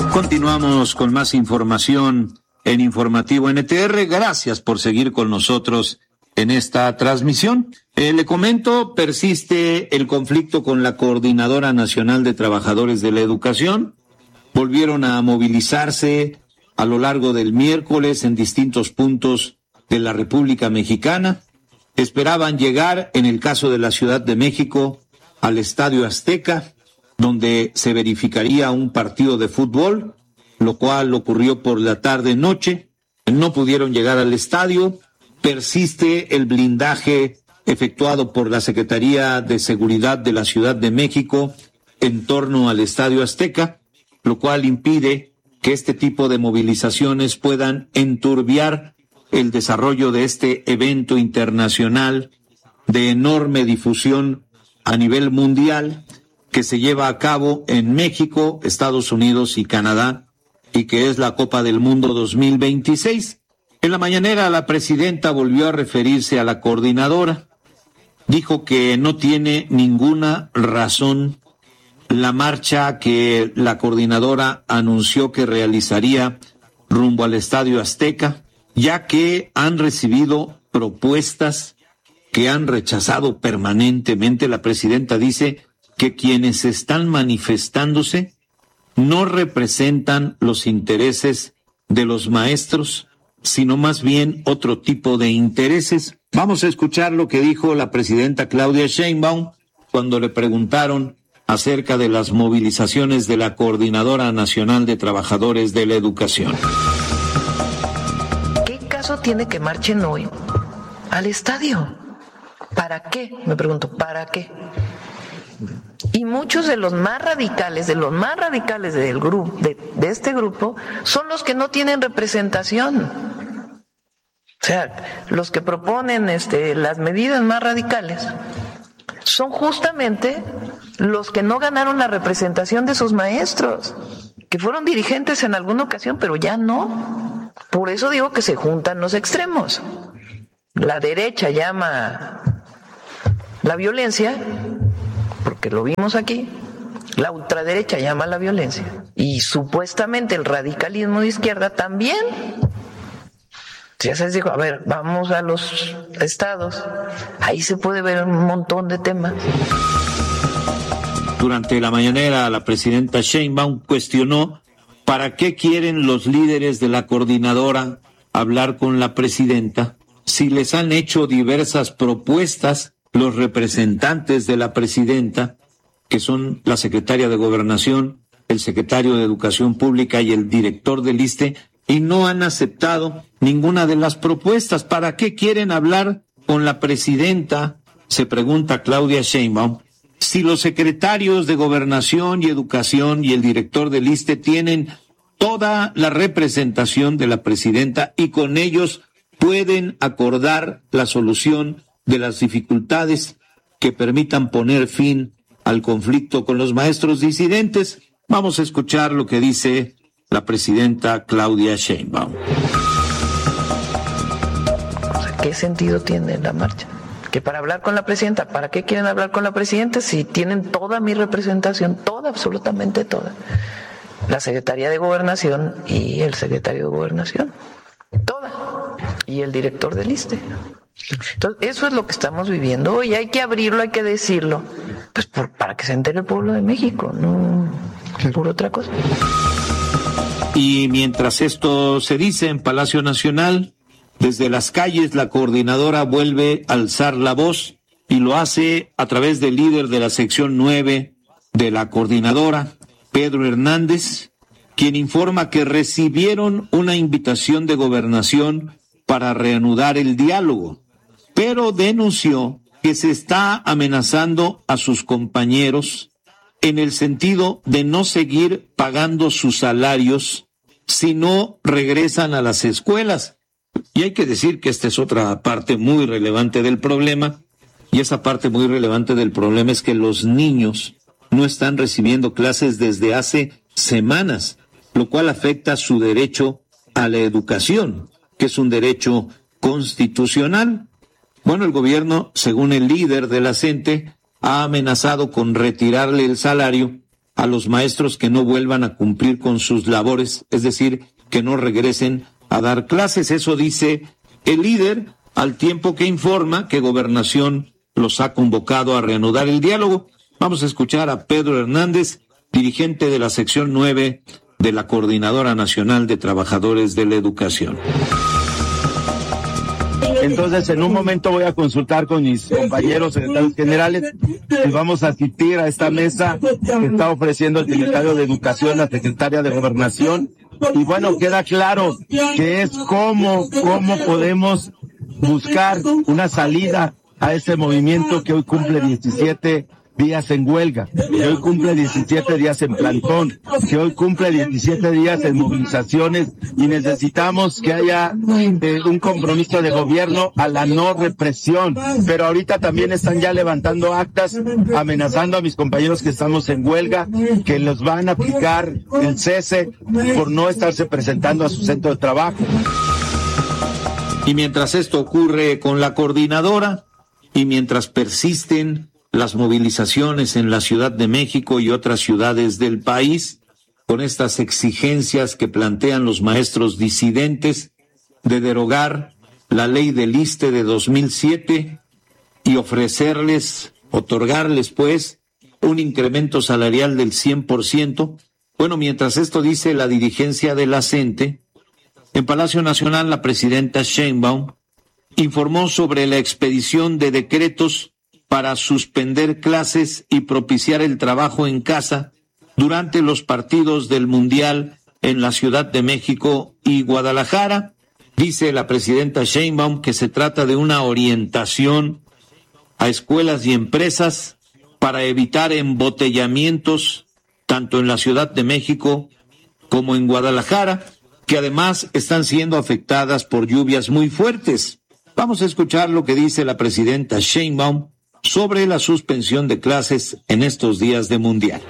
Continuamos con más información en Informativo NTR. Gracias por seguir con nosotros en esta transmisión. Le comento, persiste el conflicto con la Coordinadora Nacional de Trabajadores de la Educación. Volvieron a movilizarse a lo largo del miércoles en distintos puntos de la República Mexicana. Esperaban llegar, en el caso de la Ciudad de México, al Estadio Azteca, donde se verificaría un partido de fútbol, lo cual ocurrió por la tarde-noche. No pudieron llegar al estadio. Persiste el blindaje efectuado por la Secretaría de Seguridad de la Ciudad de México en torno al Estadio Azteca, lo cual impide que este tipo de movilizaciones puedan enturbiar el desarrollo de este evento internacional de enorme difusión a nivel mundial, que se lleva a cabo en México, Estados Unidos y Canadá, y que es la Copa del Mundo 2026. En la mañanera, la presidenta volvió a referirse a la coordinadora. Dijo que no tiene ninguna razón la marcha que la coordinadora anunció que realizaría rumbo al Estadio Azteca, ya que han recibido propuestas que han rechazado permanentemente. La presidenta dice que quienes están manifestándose no representan los intereses de los maestros, sino más bien otro tipo de intereses. Vamos a escuchar lo que dijo la presidenta Claudia Sheinbaum cuando le preguntaron acerca de las movilizaciones de la Coordinadora Nacional de Trabajadores de la Educación. ¿Qué caso tiene que marchen hoy al estadio? ¿Para qué? Me pregunto, ¿para qué? Y muchos de los más radicales del grupo, de este grupo, son los que no tienen representación. O sea, los que proponen las medidas más radicales son justamente los que no ganaron la representación de sus maestros, que fueron dirigentes en alguna ocasión, pero ya no. Por eso digo que se juntan los extremos. La derecha llama la violencia, porque lo vimos aquí, la ultraderecha llama la violencia, y supuestamente el radicalismo de izquierda también. Ya se les dijo, a ver, vamos a los estados, ahí se puede ver un montón de temas. Durante la mañanera, la presidenta Sheinbaum cuestionó para qué quieren los líderes de la coordinadora hablar con la presidenta si les han hecho diversas propuestas los representantes de la presidenta, que son la secretaria de Gobernación, el secretario de Educación Pública y el director del ISSSTE, y no han aceptado ninguna de las propuestas. ¿Para qué quieren hablar con la presidenta? Se pregunta Claudia Sheinbaum, si los secretarios de Gobernación y Educación y el director del ISSSTE tienen toda la representación de la presidenta y con ellos pueden acordar la solución de las dificultades que permitan poner fin al conflicto con los maestros disidentes. Vamos a escuchar lo que dice la presidenta Claudia Sheinbaum. ¿Qué sentido tiene la marcha? Que para hablar con la presidenta, ¿para qué quieren hablar con la presidenta si tienen toda mi representación, toda, absolutamente toda? La Secretaría de Gobernación y el secretario de Gobernación, toda, y el director del ISSSTE. Entonces, eso es lo que estamos viviendo hoy. Hay que abrirlo, hay que decirlo, pues para que se entere el pueblo de México, no por otra cosa. Y mientras esto se dice en Palacio Nacional, desde las calles la coordinadora vuelve a alzar la voz y lo hace a través del líder de la sección 9 de la coordinadora, Pedro Hernández, quien informa que recibieron una invitación de Gobernación para reanudar el diálogo, pero denunció que se está amenazando a sus compañeros en el sentido de no seguir pagando sus salarios si no regresan a las escuelas. Y hay que decir que esta es otra parte muy relevante del problema, y esa parte muy relevante del problema es que los niños no están recibiendo clases desde hace semanas, lo cual afecta su derecho a la educación, que es un derecho constitucional. Bueno, el gobierno, según el líder de la CENTE, ha amenazado con retirarle el salario a los maestros que no vuelvan a cumplir con sus labores, es decir, que no regresen a dar clases. Eso dice el líder, al tiempo que informa que Gobernación los ha convocado a reanudar el diálogo. Vamos a escuchar a Pedro Hernández, dirigente de la sección 9 de la Coordinadora Nacional de Trabajadores de la Educación. Entonces, en un momento voy a consultar con mis compañeros secretarios generales y vamos a asistir a esta mesa que está ofreciendo el secretario de Educación, la secretaria de Gobernación. Y bueno, queda claro que es cómo podemos buscar una salida a ese movimiento que hoy cumple 17 días en huelga, que hoy cumple 17 días en plantón, que hoy cumple 17 días en movilizaciones, y necesitamos que haya un compromiso de gobierno a la no represión. Pero ahorita también están ya levantando actas amenazando a mis compañeros que estamos en huelga, que los van a aplicar el cese por no estarse presentando a su centro de trabajo. Y mientras esto ocurre con la coordinadora, y mientras persisten las movilizaciones en la Ciudad de México y otras ciudades del país, con estas exigencias que plantean los maestros disidentes de derogar la ley del ISSSTE de 2007 y otorgarles pues un incremento salarial del 100%. Bueno, mientras esto dice la dirigencia de la CENTE, en Palacio Nacional la presidenta Sheinbaum informó sobre la expedición de decretos para suspender clases y propiciar el trabajo en casa durante los partidos del Mundial en la Ciudad de México y Guadalajara. Dice la presidenta Sheinbaum que se trata de una orientación a escuelas y empresas para evitar embotellamientos tanto en la Ciudad de México como en Guadalajara, que además están siendo afectadas por lluvias muy fuertes. Vamos a escuchar lo que dice la presidenta Sheinbaum sobre la suspensión de clases en estos días de Mundial.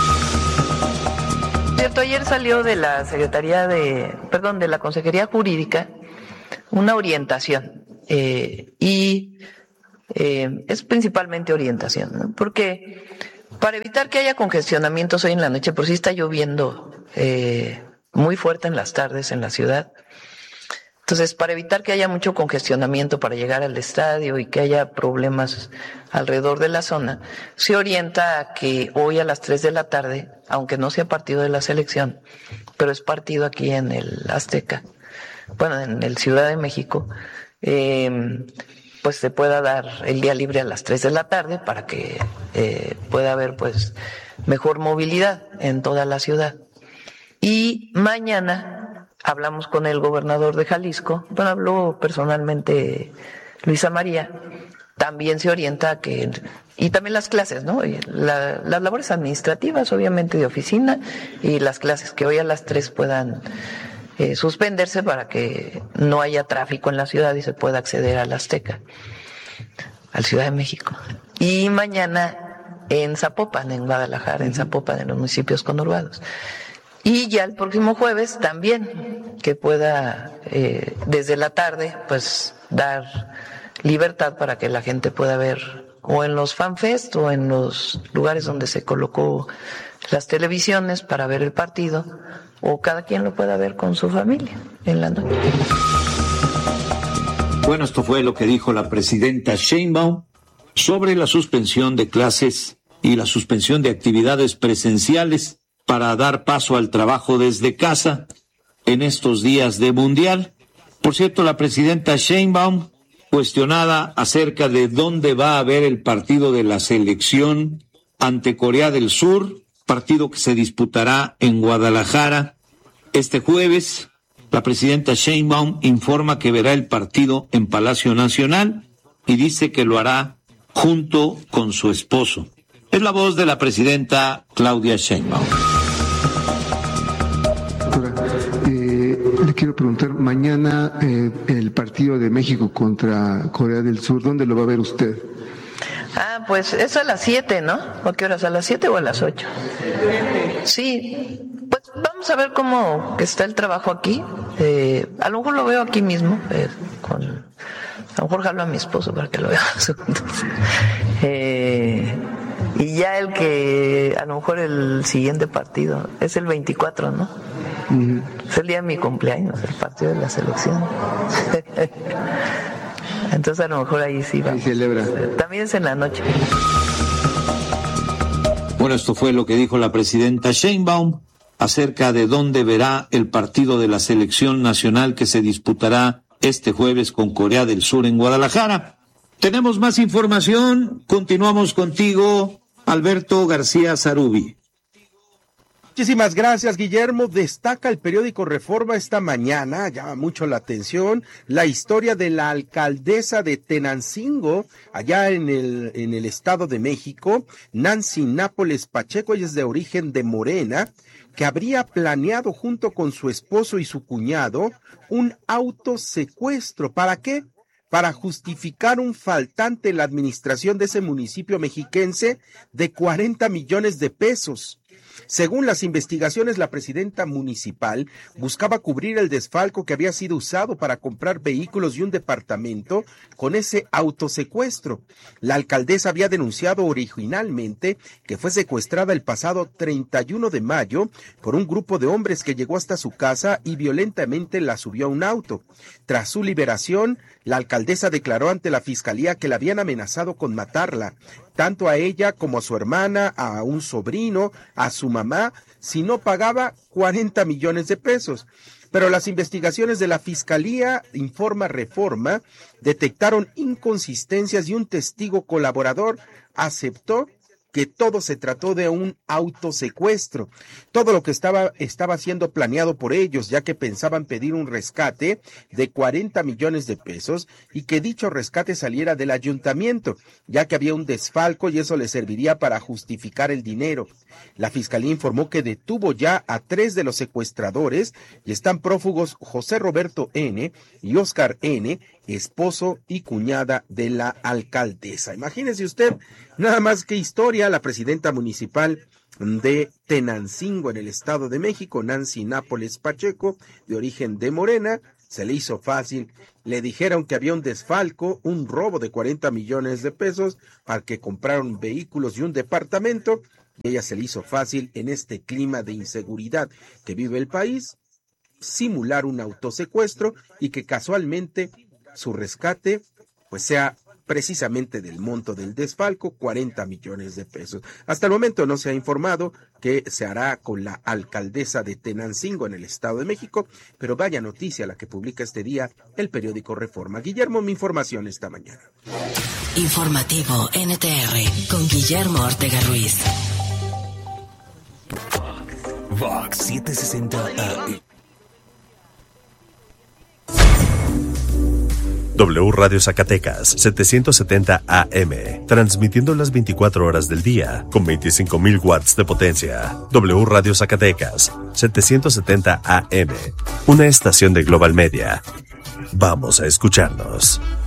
Cierto, ayer salió de la de la Consejería Jurídica una orientación y es principalmente orientación, ¿no? Porque para evitar que haya congestionamientos hoy en la noche, por si está lloviendo muy fuerte en las tardes en la ciudad. Entonces, para evitar que haya mucho congestionamiento para llegar al estadio y que haya problemas alrededor de la zona, se orienta a que hoy a las 3 de la tarde, aunque no sea partido de la selección, pero es partido aquí en el Azteca, bueno, en el Ciudad de México, pues se pueda dar el día libre a las 3 de la tarde para que pueda haber pues mejor movilidad en toda la ciudad. Y mañana hablamos con el gobernador de Jalisco, bueno, habló personalmente Luisa María, también se orienta a que, y también las clases, ¿no? Las labores administrativas, obviamente de oficina, y las clases que hoy a las 3 puedan suspenderse para que no haya tráfico en la ciudad y se pueda acceder al Azteca, al Ciudad de México. Y mañana en Zapopan, en Guadalajara, en Zapopan, en los municipios conurbados. Y ya el próximo jueves también, que pueda desde la tarde pues dar libertad para que la gente pueda ver o en los fanfest o en los lugares donde se colocó las televisiones para ver el partido, o cada quien lo pueda ver con su familia en la noche. Bueno, esto fue lo que dijo la presidenta Sheinbaum sobre la suspensión de clases y la suspensión de actividades presenciales para dar paso al trabajo desde casa en estos días de Mundial. Por cierto, la presidenta Sheinbaum, cuestionada acerca de dónde va a haber el partido de la selección ante Corea del Sur, partido que se disputará en Guadalajara este jueves, la presidenta Sheinbaum informa que verá el partido en Palacio Nacional y dice que lo hará junto con su esposo. Es la voz de la presidenta Claudia Sheinbaum. Le quiero preguntar, mañana el partido de México contra Corea del Sur, ¿dónde lo va a ver usted? Pues es a las 7, ¿no? ¿O qué horas? ¿A las 7 o a las 8? Sí, pues vamos a ver cómo está el trabajo aquí. A lo mejor lo veo aquí mismo, a lo mejor jalo a mi esposo para que lo vea juntos. Y ya el que, a lo mejor el siguiente partido, es el 24, ¿no? Uh-huh. Es el día de mi cumpleaños, el partido de la selección. Entonces a lo mejor ahí sí va. Ahí celebra. También es en la noche. Bueno, esto fue lo que dijo la presidenta Sheinbaum acerca de dónde verá el partido de la selección nacional que se disputará este jueves con Corea del Sur en Guadalajara. Tenemos más información. Continuamos contigo, Alberto García Zarubi. Muchísimas gracias, Guillermo. Destaca el periódico Reforma esta mañana, llama mucho la atención, la historia de la alcaldesa de Tenancingo, allá en el Estado de México, Nancy Nápoles Pacheco. Ella es de origen de Morena, que habría planeado junto con su esposo y su cuñado un autosecuestro. ¿Para qué? Para justificar un faltante en la administración de ese municipio mexiquense de 40 millones de pesos. Según las investigaciones, la presidenta municipal buscaba cubrir el desfalco que había sido usado para comprar vehículos y un departamento con ese autosecuestro. La alcaldesa había denunciado originalmente que fue secuestrada el pasado 31 de mayo por un grupo de hombres que llegó hasta su casa y violentamente la subió a un auto. Tras su liberación, la alcaldesa declaró ante la fiscalía que la habían amenazado con matarla, tanto a ella como a su hermana, a un sobrino, a su mamá, si no pagaba 40 millones de pesos. Pero las investigaciones de la Fiscalía, informa Reforma, detectaron inconsistencias y un testigo colaborador aceptó que todo se trató de un autosecuestro. Todo lo que estaba siendo planeado por ellos, ya que pensaban pedir un rescate de 40 millones de pesos y que dicho rescate saliera del ayuntamiento, ya que había un desfalco y eso les serviría para justificar el dinero. La Fiscalía informó que detuvo ya a 3 de los secuestradores y están prófugos José Roberto N. y Óscar N., esposo y cuñada de la alcaldesa. Imagínese usted, nada más que historia, la presidenta municipal de Tenancingo en el Estado de México, Nancy Nápoles Pacheco, de origen de Morena, se le hizo fácil. Le dijeron que había un desfalco, un robo de 40 millones de pesos para que compraron vehículos y un departamento, y ella se le hizo fácil en este clima de inseguridad que vive el país, simular un autosecuestro y que casualmente su rescate pues sea precisamente del monto del desfalco, 40 millones de pesos. Hasta el momento no se ha informado qué se hará con la alcaldesa de Tenancingo en el Estado de México, pero vaya noticia la que publica este día el periódico Reforma. Guillermo, mi información esta mañana. Informativo NTR con Guillermo Ortega Ruiz. Vox 760 AM. W Radio Zacatecas, 770 AM, transmitiendo las 24 horas del día, con 25,000 watts de potencia. W Radio Zacatecas, 770 AM, una estación de Global Media. Vamos a escucharnos.